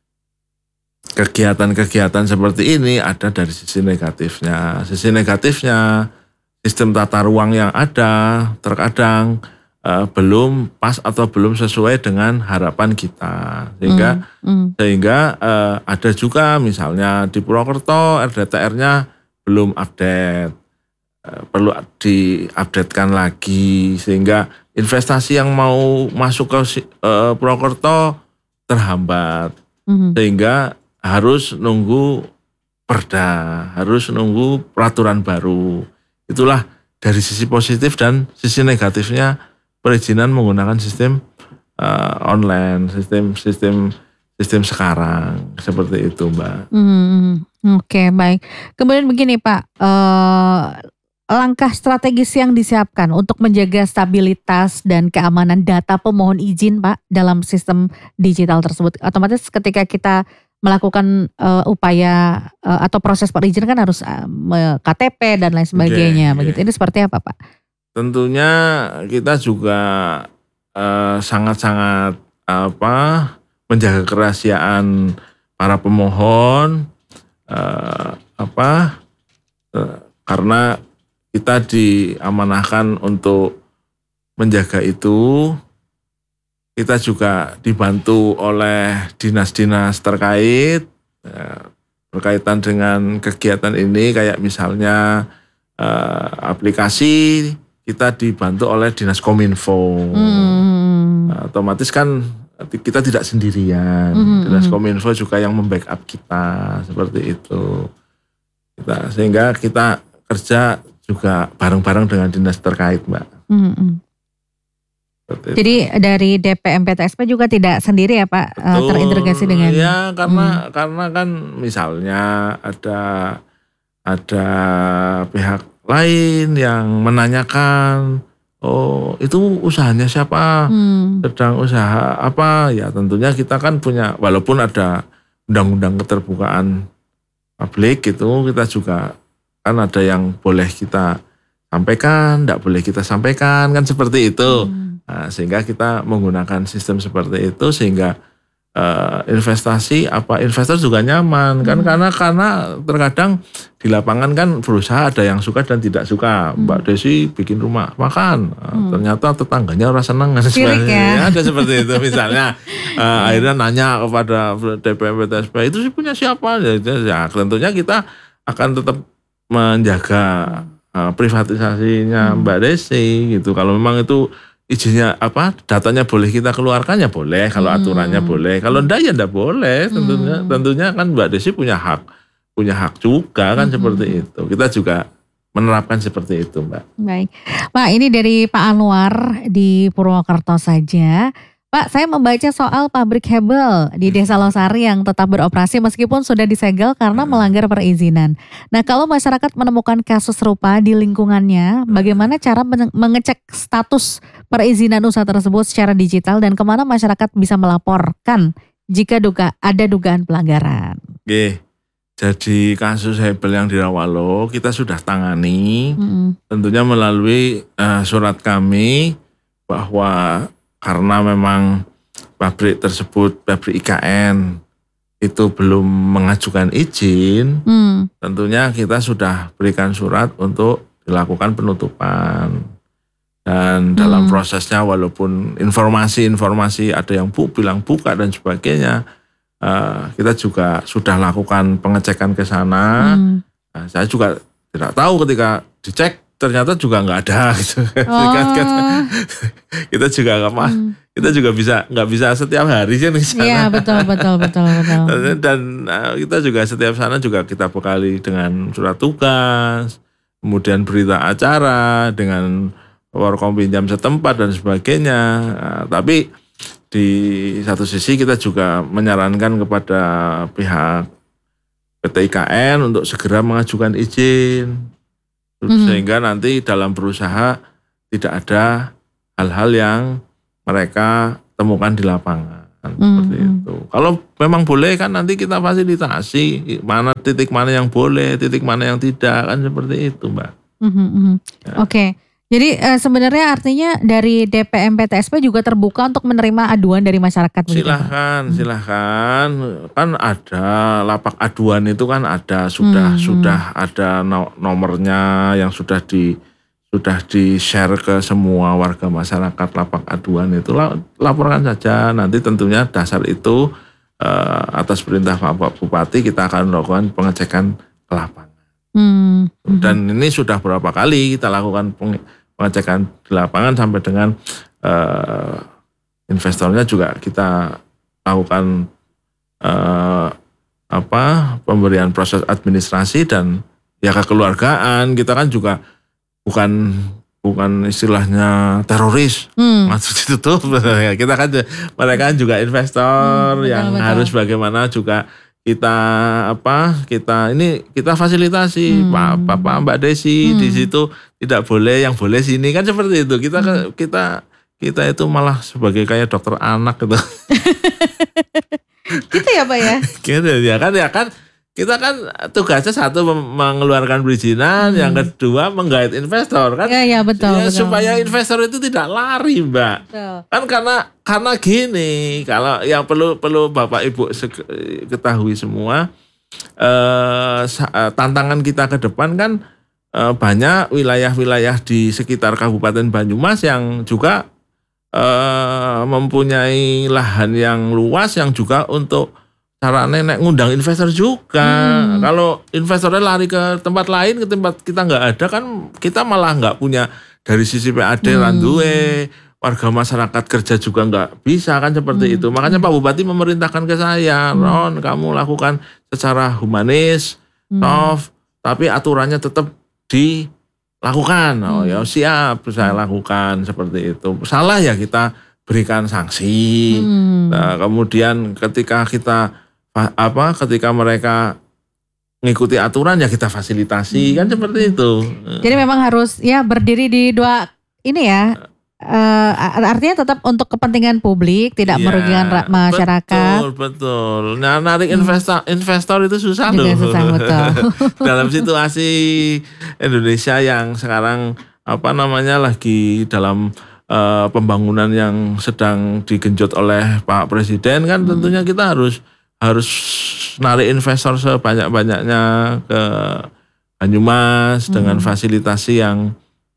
kegiatan-kegiatan seperti ini ada dari sisi negatifnya. Sisi negatifnya sistem tata ruang yang ada terkadang uh, belum pas atau belum sesuai dengan harapan kita. Sehingga Hmm, hmm. sehingga uh, ada juga misalnya di Purwokerto R D T R-nya belum update. Uh, perlu diupdatekan lagi sehingga investasi yang mau masuk ke uh, Purwokerto terhambat. Mhm. Sehingga harus nunggu perda, harus nunggu peraturan baru. Itulah dari sisi positif dan sisi negatifnya perizinan menggunakan sistem uh, online, sistem sistem sistem sekarang seperti itu Mbak. Hmm, oke baik. Kemudian begini Pak, eh, langkah strategis yang disiapkan untuk menjaga stabilitas dan keamanan data pemohon izin Pak dalam sistem digital tersebut. Otomatis ketika kita melakukan uh, upaya uh, atau proses perizinan kan harus uh, K T P dan lain sebagainya. Oke, Begitu. oke. Ini seperti apa Pak? Tentunya kita juga eh, sangat-sangat apa menjaga kerahasiaan para pemohon eh, apa eh, karena kita diamanahkan untuk menjaga itu. Kita juga dibantu oleh dinas-dinas terkait eh, berkaitan dengan kegiatan ini kayak misalnya eh, aplikasi kita dibantu oleh Dinas Kominfo. Hmm. Nah, otomatis kan kita tidak sendirian. Hmm, Dinas hmm. Kominfo juga yang membackup kita seperti itu. Kita, sehingga kita kerja juga bareng-bareng dengan dinas terkait, Mbak. Hmm, hmm. Seperti itu. Jadi dari D P M P T S P juga tidak sendiri ya Pak, eh, Betul, terintegrasi dengan. ya karena karena kan misalnya ada ada pihak lain yang menanyakan, oh itu usahanya siapa, Hmm. sedang usaha apa, ya tentunya kita kan punya, walaupun ada undang-undang keterbukaan publik gitu, kita juga kan ada yang boleh kita sampaikan, tidak boleh kita sampaikan, kan seperti itu. Hmm. Nah, sehingga kita menggunakan sistem seperti itu sehingga uh, investasi apa investor juga nyaman kan Hmm. karena karena terkadang di lapangan kan berusaha ada yang suka dan tidak suka. Hmm. Mbak Desi bikin rumah makan, nah, Hmm. ternyata tetangganya orang senang kan Sirik ya. ada seperti itu misalnya. Uh, akhirnya nanya kepada D P M P T S P itu sih punya siapa ya, ya tentunya kita akan tetap menjaga uh, privatisasinya Hmm. Mbak Desi gitu. Kalau memang itu izinnya apa datanya boleh kita keluarkan ya boleh, kalau Hmm. aturannya boleh, kalau enggak ya enggak boleh. Tentunya Hmm. tentunya kan Mbak Desi punya hak punya hak juga kan Hmm. seperti itu. Kita juga menerapkan seperti itu Mbak. Baik, Pak ini dari Pak Anwar di Purwokerto saja. Pak, saya membaca soal pabrik Hebel di Desa Losari yang tetap beroperasi meskipun sudah disegel karena melanggar perizinan. Nah, kalau masyarakat menemukan kasus serupa di lingkungannya, bagaimana cara men- mengecek status perizinan usaha tersebut secara digital dan kemana masyarakat bisa melaporkan jika duga ada dugaan pelanggaran? Oke. Jadi kasus Hebel yang di Rawalo kita sudah tangani, Mm-mm. tentunya melalui uh, surat kami bahwa karena memang pabrik tersebut, pabrik I K N itu belum mengajukan izin, Hmm. tentunya kita sudah berikan surat untuk dilakukan penutupan. Dan dalam Hmm. prosesnya walaupun informasi-informasi ada yang bu bilang buka dan sebagainya, uh, kita juga sudah lakukan pengecekan ke sana. Hmm. Nah, saya juga tidak tahu ketika dicek ternyata juga nggak ada gitu. Oh. Kita juga nggak mah, Hmm. kita juga bisa nggak bisa setiap hari sih di sana. Iya betul betul betul betul. Dan, dan uh, kita juga setiap sana juga kita bekali dengan surat tugas, kemudian berita acara dengan warkom pinjam setempat dan sebagainya. Nah, tapi di satu sisi kita juga menyarankan kepada pihak P T I K N untuk segera mengajukan izin. Mhm. Sehingga nanti dalam berusaha tidak ada hal-hal yang mereka temukan di lapangan. Seperti Mhm. itu. Kalau memang boleh kan nanti kita fasilitasi mana titik mana yang boleh, titik mana yang tidak, kan seperti itu, Mbak. Mhm, mhm. Ya. Oke. Jadi eh, sebenarnya artinya dari D P M P T S P juga terbuka untuk menerima aduan dari masyarakat begitu, Pak? Silahkan, Hmm. silahkan. Kan ada lapak aduan itu kan ada sudah Hmm. sudah ada no- nomornya yang sudah di sudah di share ke semua warga masyarakat lapak aduan itu, la- laporkan saja. Nanti tentunya dasar itu eh, atas perintah Pak Bupati kita akan melakukan pengecekan ke lapangan. Hmm. Mhm. Dan ini sudah berapa kali kita lakukan peng- pengecekan di lapangan sampai dengan eh, investornya juga kita lakukan eh, apa pemberian proses administrasi dan ya kekeluargaan. Kita kan juga bukan bukan istilahnya teroris. Hmm. Maksud itu tuh kita kan mereka kan juga investor Hmm, betul, yang betul. harus bagaimana juga kita apa kita ini kita fasilitasi Hmm. Pak Bapak Mbak Desi Hmm. di situ tidak boleh, yang boleh sini, kan seperti itu. Kita Hmm. kita kita itu malah sebagai kayak dokter anak gitu. Gitu ya Pak ya? Gitu ya kan ya kan kita kan tugasnya satu mem- mengeluarkan perizinan, Hmm. yang kedua menggait investor kan. Iya iya betul, Ya, betul. supaya investor itu tidak lari, Mbak. Betul. Kan karena karena gini, kalau yang perlu perlu Bapak Ibu sek- ketahui semua, eh, sa- eh, tantangan kita ke depan kan eh, banyak wilayah-wilayah di sekitar Kabupaten Banyumas yang juga eh, mempunyai lahan yang luas yang juga untuk cara nenek ngundang investor juga. Hmm. Kalau investornya lari ke tempat lain, ke tempat kita nggak ada, kan kita malah nggak punya dari sisi P A D Hmm. randuwe, warga masyarakat kerja juga nggak bisa, kan seperti Hmm. itu. Makanya Pak Bupati memerintahkan ke saya, Hmm. Ron, kamu lakukan secara humanis, Hmm. soft, tapi aturannya tetap dilakukan. Oh Hmm. ya siap, saya lakukan seperti itu. Salah ya kita berikan sanksi. Hmm. Nah, kemudian ketika kita apa ketika mereka mengikuti aturan ya kita fasilitasi, Hmm. kan seperti itu. Jadi memang harus ya berdiri di dua ini ya. eh, artinya tetap untuk kepentingan publik, tidak Iya, merugikan ra- masyarakat. Betul, betul. Nah, narik Hmm. investor investor itu susah Juga loh. susah, betul. Dalam situasi Indonesia yang sekarang apa namanya lagi dalam eh, pembangunan yang sedang digenjot oleh Pak Presiden, kan Hmm. tentunya kita harus harus narik investor sebanyak-banyaknya ke Banyumas dengan Hmm. fasilitasi yang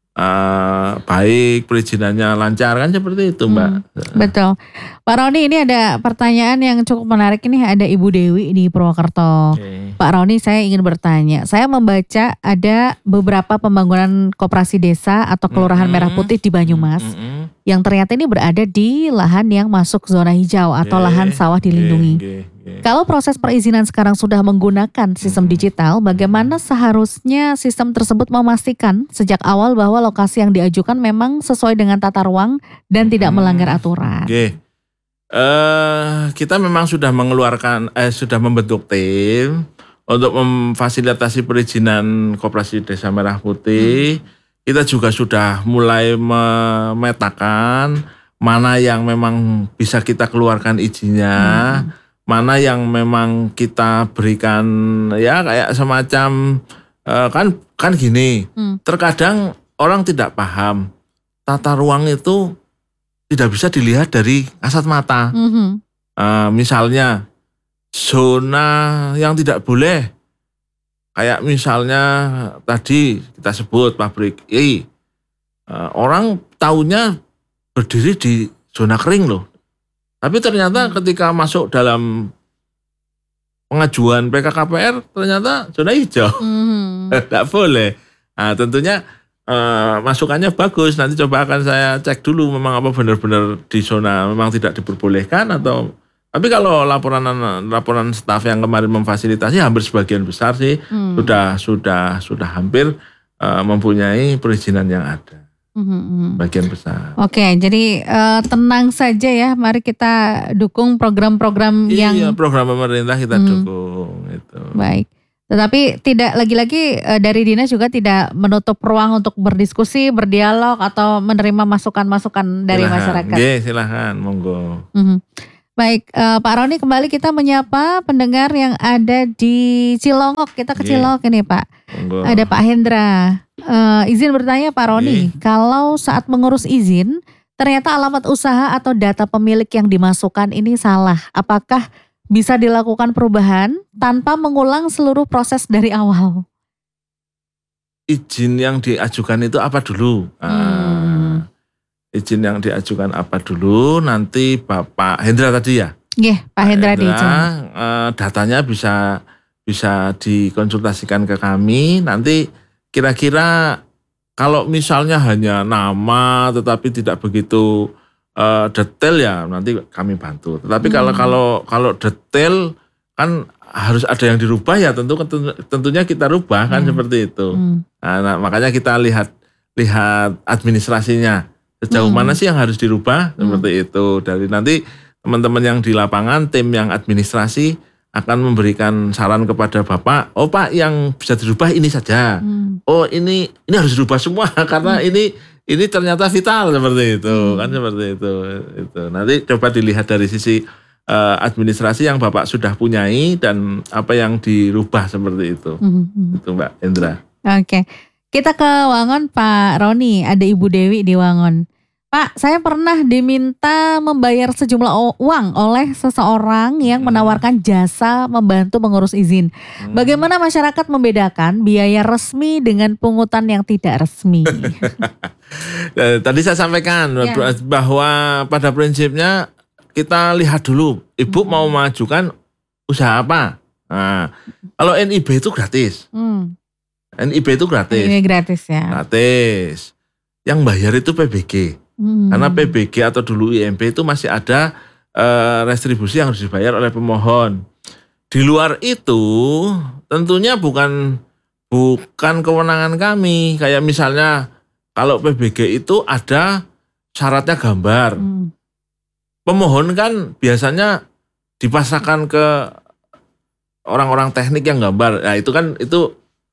eh, baik, perizinannya lancar, kan seperti itu, Mbak. Hmm, betul. Pak Roni, ini ada pertanyaan yang cukup menarik. Ini ada Ibu Dewi di Purwokerto. Oke. Pak Roni, saya ingin bertanya. Saya membaca ada beberapa pembangunan koperasi desa atau kelurahan Mm-mm. Merah Putih di Banyumas Mm-mm. yang ternyata ini berada di lahan yang masuk zona hijau atau Oke, lahan sawah oke, dilindungi. oke, oke. Kalau proses perizinan sekarang sudah menggunakan sistem Hmm. digital, bagaimana seharusnya sistem tersebut memastikan sejak awal bahwa lokasi yang diajukan memang sesuai dengan tata ruang dan tidak Hmm. melanggar aturan? Oke. Eh, kita memang sudah mengeluarkan eh sudah membentuk tim untuk memfasilitasi perizinan Koperasi Desa Merah Putih. Kita juga sudah mulai memetakan mana yang memang bisa kita keluarkan izinnya, mana yang memang kita berikan ya kayak semacam eh, kan kan gini. Hmm. Terkadang orang tidak paham tata ruang itu tidak bisa dilihat dari kasat mata. Mhm. Eh, misalnya zona yang tidak boleh, kayak misalnya tadi kita sebut pabrik I, Eh, orang taunya berdiri di zona kering loh. Tapi ternyata ketika masuk dalam pengajuan P K K P R ternyata zona hijau. Hmm. Tidak boleh. Nah, tentunya uh, masukannya bagus. Nanti coba akan saya cek dulu memang apa benar-benar di zona memang tidak diperbolehkan atau. Tapi kalau laporan laporan staf yang kemarin memfasilitasi hampir sebagian besar sih hmm. sudah sudah sudah hampir uh, mempunyai perizinan yang ada. Hmm. Bagian besar. Oke, jadi uh, tenang saja ya. Mari kita dukung program-program iya, yang. Iya, program pemerintah kita hmm. dukung. Itu. Baik. Tetapi tidak lagi-lagi dari dinas juga tidak menutup ruang untuk berdiskusi, berdialog atau menerima masukan-masukan dari silahkan. masyarakat. Iya, silahkan, monggo. Mm-hmm. Baik, uh, Pak Roni kembali kita menyapa pendengar yang ada di Cilongok. Kita ke Cilongok ini Pak. Monggo. Ada Pak Hendra. Uh, izin bertanya Pak Roni, Ye. kalau saat mengurus izin ternyata alamat usaha atau data pemilik yang dimasukkan ini salah, apakah bisa dilakukan perubahan tanpa mengulang seluruh proses dari awal? Izin yang diajukan itu apa dulu? Hmm. Uh, izin yang diajukan apa dulu? Nanti Bapak Hendra tadi ya? Iya, yeah, Pak Hendra, Hendra di uh, datanya bisa bisa dikonsultasikan ke kami. Nanti kira-kira kalau misalnya hanya nama tetapi tidak begitu Uh, detail ya nanti kami bantu. Tetapi hmm. kalau kalau kalau detail kan harus ada yang dirubah ya tentu tentunya kita rubah kan hmm. seperti itu. Hmm. Nah, nah, makanya kita lihat lihat administrasinya sejauh hmm. mana sih yang harus dirubah hmm. seperti itu. Dari nanti teman-teman yang di lapangan tim yang administrasi akan memberikan saran kepada Bapak. Oh Pak, yang bisa dirubah ini saja. Hmm. Oh ini ini harus dirubah semua karena hmm. ini Ini ternyata vital seperti itu, hmm. kan seperti itu. Itu nanti coba dilihat dari sisi uh, administrasi yang Bapak sudah punyai dan apa yang dirubah seperti itu. Hmm. Itu Mbak Hendra. Oke, kita ke Wangon Pak Roni, ada Ibu Dewi di Wangon. Pak, saya pernah diminta membayar sejumlah uang oleh seseorang yang hmm. menawarkan jasa membantu mengurus izin. Hmm. Bagaimana masyarakat membedakan biaya resmi dengan pungutan yang tidak resmi? Tadi saya sampaikan ya. bahwa pada prinsipnya kita lihat dulu, Ibu hmm. mau mengajukan usaha apa. Nah, kalau N I B itu gratis. Hmm. N I B itu gratis. Ini gratis ya. Gratis. Yang bayar itu P B G. Hmm. Karena P B G atau dulu I M B itu masih ada uh, restribusi yang harus dibayar oleh pemohon. Di luar itu tentunya bukan bukan kewenangan kami. Kayak misalnya kalau P B G itu ada syaratnya gambar. Hmm. Pemohon kan biasanya dipasrahkan ke orang-orang teknik yang gambar. Nah itu kan itu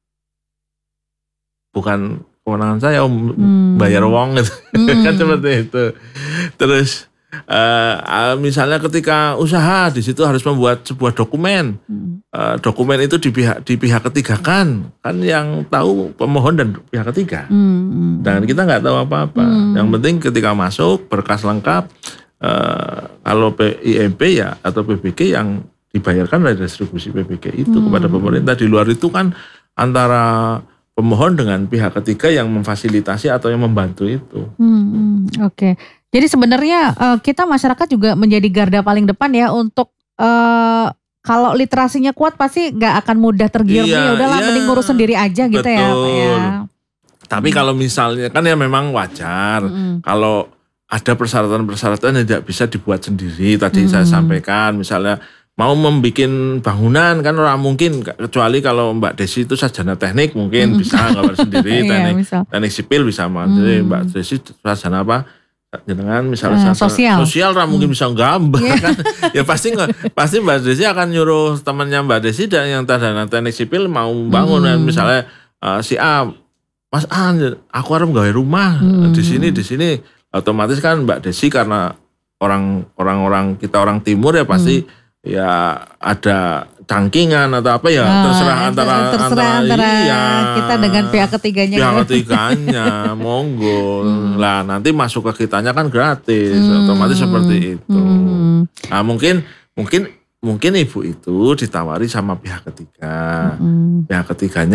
bukan kewenangan saya om hmm. bayar uang gitu. Hmm. Kan seperti itu. Terus uh, misalnya ketika usaha di situ harus membuat sebuah dokumen. Hmm. Uh, dokumen itu di pihak di pihak ketiga kan kan yang tahu pemohon dan pihak ketiga. Hmm. Dan kita nggak tahu apa-apa. Hmm. Yang penting ketika masuk berkas lengkap. Uh, kalau I M B ya atau P B G yang dibayarkan dari distribusi P B G itu hmm. kepada pemerintah. Di luar itu kan antara pemohon dengan pihak ketiga yang memfasilitasi atau yang membantu itu. Hmm, Oke, okay. Jadi sebenarnya uh, kita masyarakat juga menjadi garda paling depan ya untuk uh, kalau literasinya kuat pasti nggak akan mudah tergiur. Iya, ya udahlah iya, mending ngurus sendiri aja gitu betul. ya. Pak ya. Tapi hmm. kalau misalnya kan ya memang wajar hmm. kalau ada persyaratan-persyaratan yang tidak bisa dibuat sendiri. Tadi hmm. saya sampaikan misalnya. Mau membuat bangunan kan orang mungkin kecuali kalau Mbak Desi itu sarjana teknik mungkin mm. bisa gambar sendiri teknik yeah, teknik sipil bisa mm. Jadi Mbak Desi sarjana apa dengan misalnya uh, sosial sosial orang mm. mungkin bisa gambar yeah. kan ya pasti pasti Mbak Desi akan nyuruh temannya Mbak Desi dan yang sarjana teknik sipil mau bangun mm. misalnya uh, si A Mas A aku harus gawe rumah mm. di sini di sini otomatis kan Mbak Desi karena orang orang-orang kita orang timur ya pasti mm. ya ada cangkingan atau apa ya oh, terserah antara terserah antara, antara iya, kita dengan pihak ketiganya pihak ketiganya monggo hmm. lah nanti masuk ke kitanya kan gratis hmm. otomatis seperti itu hmm. nah mungkin mungkin mungkin ibu itu ditawari sama pihak ketiga hmm. pihak ketiganya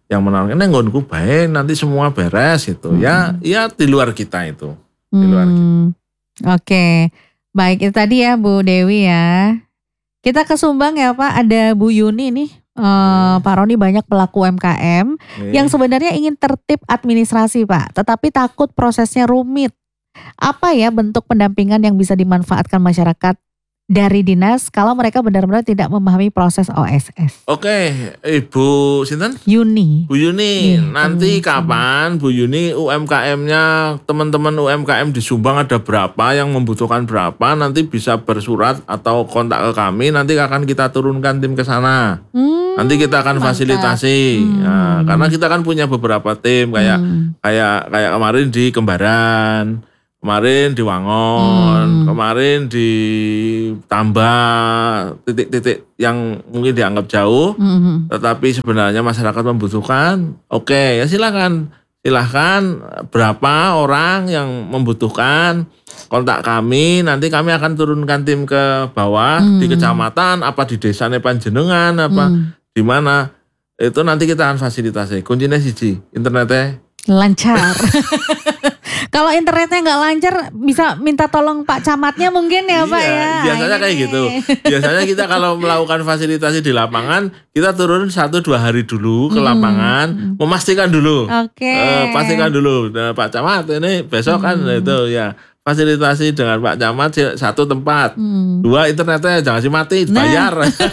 yang menawarkan nggonku baik nanti semua beres gitu. Hmm. Ya ya di luar kita itu. Di luar hmm. kita. Oke. Baik, itu tadi ya Bu Dewi ya. Kita ke Sumbang ya Pak, ada Bu Yuni nih. Uh, Pak Roni banyak pelaku U M K M Nih. yang sebenarnya ingin tertib administrasi Pak, tetapi takut prosesnya rumit. Apa ya bentuk pendampingan yang bisa dimanfaatkan masyarakat dari dinas kalau mereka benar-benar tidak memahami proses O S S? Oke, Ibu Sinten? Yuni. Bu Yuni, Iya, nanti teman-teman. kapan Bu Yuni U M K M-nya teman-teman U M K M di Sumbang ada berapa yang membutuhkan berapa, nanti bisa bersurat atau kontak ke kami, nanti akan kita turunkan tim ke sana. Hmm, Nanti kita akan mantap. fasilitasi. Hmm. Nah, karena kita kan punya beberapa tim kayak Hmm. kayak kayak kemarin di Kembaran, kemarin di Wangon, Hmm. kemarin di Tambak, titik-titik yang mungkin dianggap jauh, Hmm. tetapi sebenarnya masyarakat membutuhkan. Oke, ya silakan, silakan berapa orang yang membutuhkan, kontak kami, nanti kami akan turunkan tim ke bawah Hmm. di kecamatan, apa di desanya panjenengan, apa Hmm. di mana itu nanti kita akan fasilitasi. Kuncinya siji, internetnya Lancar. Kalau internetnya nggak lancar, bisa minta tolong Pak Camatnya mungkin ya Pak Iya, ya. biasanya kayak Ini. gitu. Biasanya kita kalau melakukan fasilitasi di lapangan, kita turun satu dua hari dulu ke Hmm. lapangan, memastikan dulu. Oke. Eh, pastikan dulu. Nah, Pak Camat ini besok kan Hmm. itu ya fasilitasi dengan Pak Camat satu tempat. Hmm. Dua, internetnya jangan sih mati, Nah. bayar.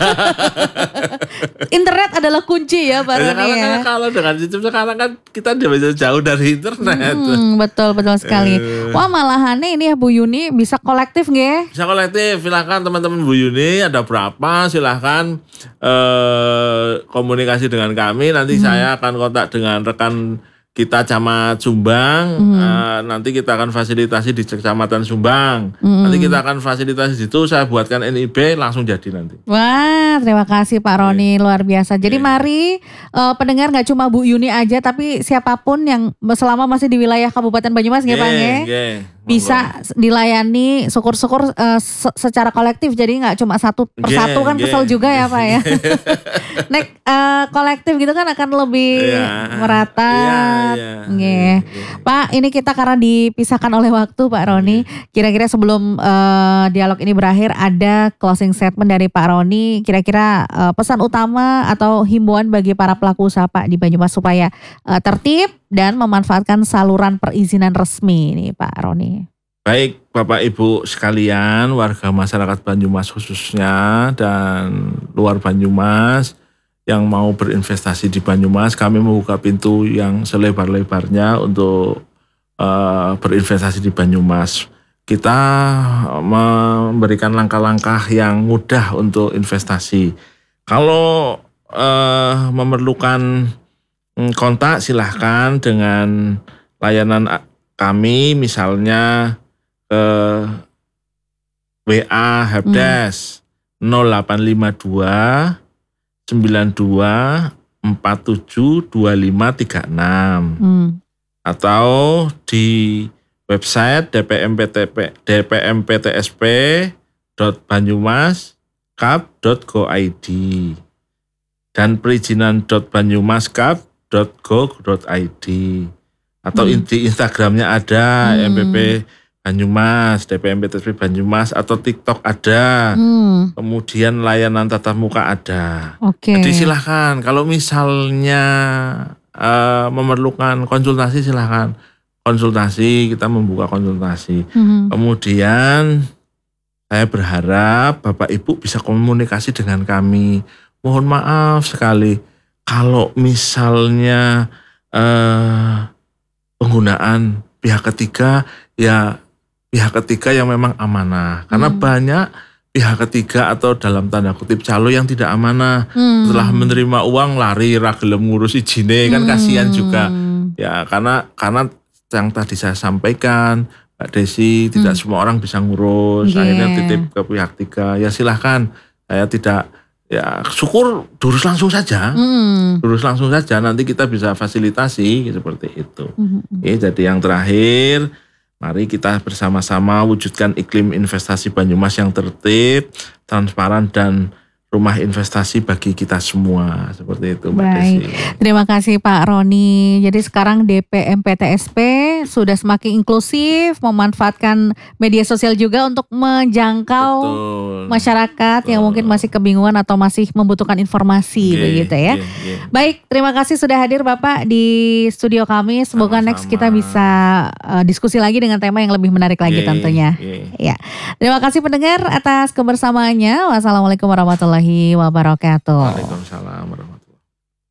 Internet adalah kunci ya Pak Ya, Roni karena ya. kan kalau dengan sistem sekarang kan kita tidak bisa jauh dari internet. Hmm, betul betul sekali. Eh. Wah malahannya ini ya Bu Yuni bisa kolektif nggih? Bisa kolektif, silahkan teman-teman Bu Yuni ada berapa, silahkan eh, komunikasi dengan kami. Nanti Hmm. saya akan kontak dengan rekan kita Camat Sumbang. Hmm. Eh, nanti kita akan fasilitasi di Kecamatan Sumbang. Hmm. Nanti kita akan fasilitasi di situ. Saya buatkan N I B langsung jadi nanti. Wah terima kasih Pak Roni luar biasa. Jadi Iya. mari eh, pendengar nggak cuma Bu Yuni aja tapi siapapun yang selama masih di wilayah Kabupaten Banyumas nggih Pak Nggih, nggih? nggih. Bisa dilayani syukur-syukur eh, se- secara kolektif jadi nggak cuma satu persatu Nggih, kan nggih. kesel juga ya Pak ya. Nek eh, kolektif gitu kan akan lebih Iya. merata. Iya, iya. Nggih. Pak ini kita karena dipisahkan oleh waktu Pak Roni. Kira-kira sebelum eh, dialog ini berakhir ada closing statement dari Pak Roni. Kira-kira eh, pesan utama atau himbauan bagi para pelaku usaha Pak di Banyumas supaya eh, tertib dan memanfaatkan saluran perizinan resmi nih Pak Roni. Baik Bapak Ibu sekalian, warga masyarakat Banyumas khususnya dan luar Banyumas yang mau berinvestasi di Banyumas, kami membuka pintu yang selebar-lebarnya untuk uh, berinvestasi di Banyumas. Kita memberikan langkah-langkah yang mudah untuk investasi. Kalau uh, memerlukan kontak silahkan dengan layanan kami misalnya ke W A helpdesk hmm. nol delapan lima dua sembilan dua empat tujuh dua lima tiga enam Hmm. atau di website d p m p t p d p m p t s p dot banyumas kap dot go dot i d dan perizinan dot banyumaskap dot go dot i d atau Hmm. di Instagramnya ada Hmm. M P P Banyumas, D P M P T S P Banyumas, atau TikTok ada, Hmm. kemudian layanan tatap muka ada. Oke. Jadi silahkan, kalau misalnya uh, memerlukan konsultasi silahkan konsultasi, kita membuka konsultasi. Hmm. Kemudian saya berharap Bapak Ibu bisa komunikasi dengan kami. Mohon maaf sekali kalau misalnya uh, penggunaan pihak ketiga ya pihak ketiga yang memang amanah. Karena Hmm. banyak pihak ketiga atau dalam tanda kutip calo yang tidak amanah. Hmm. Setelah menerima uang lari ra gelem ngurus ijine kan kasihan juga. Ya karena karena yang tadi saya sampaikan Mbak Desi tidak Hmm. semua orang bisa ngurus. Yeah. Akhirnya titip ke pihak tiga. Ya silahkan. Saya tidak ya syukur durus langsung saja. Hmm. Durus langsung saja nanti kita bisa fasilitasi seperti itu. Hmm. Oke, jadi yang terakhir mari kita bersama-sama wujudkan iklim investasi Banyumas yang tertib, transparan dan rumah investasi bagi kita semua, seperti itu Mbak Baik, Desi. terima kasih Pak Roni. Jadi sekarang D P M P T S P sudah semakin inklusif, memanfaatkan media sosial juga untuk menjangkau Betul. masyarakat yang mungkin masih kebingungan atau masih membutuhkan informasi, Oke, begitu ya. oke, oke. Baik, terima kasih sudah hadir Bapak di studio kami. Semoga Sama-sama. next kita bisa uh, diskusi lagi dengan tema yang lebih menarik lagi Oke, tentunya. oke. Ya, terima kasih pendengar atas kebersamaannya. Wassalamualaikum warahmatullahi wabarakatuh. Waalaikumsalam.